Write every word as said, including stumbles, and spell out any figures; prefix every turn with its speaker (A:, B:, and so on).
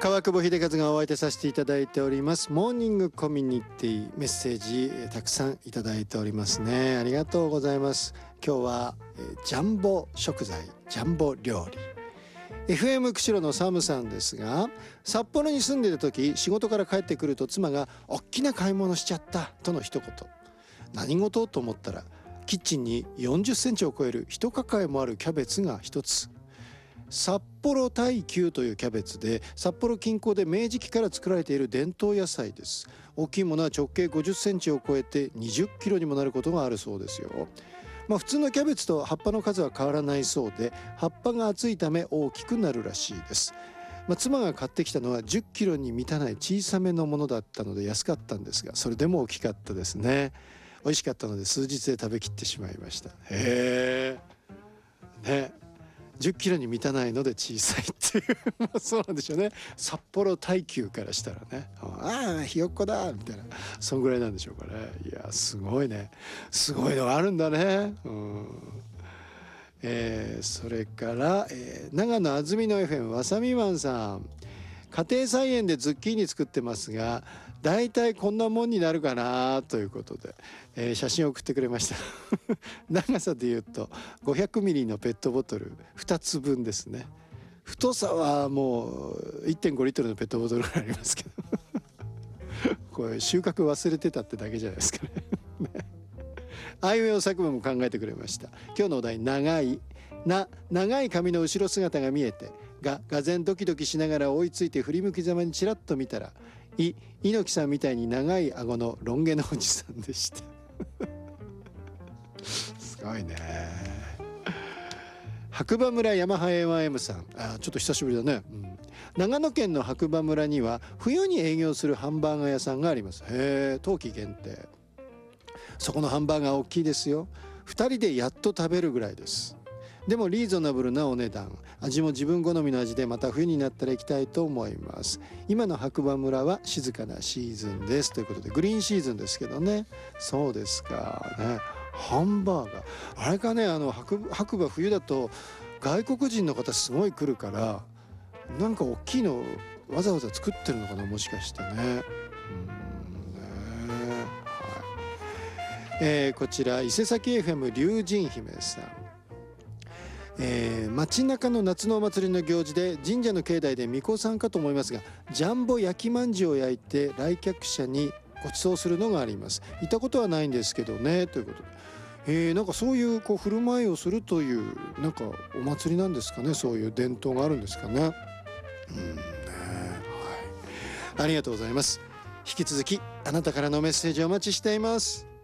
A: 川久保秀和がお相手させていただいておりますモーニングコミュニティ、メッセージたくさんいただいておりますね。ありがとうございます。今日はジャンボ食材、ジャンボ料理。 エフエム 釧路のサムさんですが、札幌に住んでいる時、仕事から帰ってくると妻が大きな買い物しちゃったとの一言。何事と思ったら、キッチンによんじゅっセンチを超える一抱えもあるキャベツが一つ。札幌大球というキャベツで、札幌近郊で明治期から作られている伝統野菜です。大きいものは直径ごじゅっセンチを超えてにじゅっキロにもなることがあるそうですよ。まあ、普通のキャベツと葉っぱの数は変わらないそうで、葉っぱが厚いため大きくなるらしいです。まあ、妻が買ってきたのはじゅっキロに満たない小さめのものだったので安かったんですが、それでも大きかったですね。美味しかったので数日で食べきってしまいました。へえね、じゅっキロに満たないので小さいっていうまあそうなんでしょうね。札幌大球からしたらね、ああひよっこだみたいな、そんぐらいなんでしょうかね。いやすごいね、すごいのがあるんだね。うん、えー、それから、えー、長野あずみの エフエム わさみマンさん、家庭菜園でズッキーニ作ってますが、だいたいこんなもんになるかなということで、えー、写真を送ってくれました長さでいうとごひゃくミリのペットボトルふたつぶんですね。太さはもう いってんごリットルのペットボトルぐらいありますけどこれ収穫忘れてたってだけじゃないですかねあいうえお作文も考えてくれました。今日のお題、長いな、長い髪の後ろ姿が見えて、が、がぜんドキドキしながら追いついて振り向きざまにちらっと見たら、い、猪木さんみたいに長い顎のロン毛のおじさんでしたすごいね。白馬村山ハエーワンエムさん、あ、ちょっと久しぶりだね、うん、長野県の白馬村には冬に営業するハンバーガー屋さんがあります。へえ、冬季限定。そこのハンバーガー大きいですよ。ふたりでやっと食べるぐらいです。でもリーズナブルなお値段、味も自分好みの味で、また冬になったら行きたいと思います。今の白馬村は静かなシーズンですということで、グリーンシーズンですけどね。そうですかね。ハンバーガー、あれかね、あの 白, 白馬冬だと外国人の方すごい来るから、なんか大きいのわざわざ作ってるのかな、もしかしてね。うんね、えー、こちら伊勢崎 エフエム 龍神姫さん、えー、街中の夏のお祭りの行事で神社の境内で巫女さんかと思いますが、ジャンボ焼きまんじゅうを焼いて来客者にご馳走するのがあります。行ったことはないんですけどね、ということで、えー、なんかそういうこう振る舞いをするというなんかお祭りなんですかね。そういう伝統があるんですかね。うんね、はい、ありがとうございます。引き続きあなたからのメッセージをお待ちしています。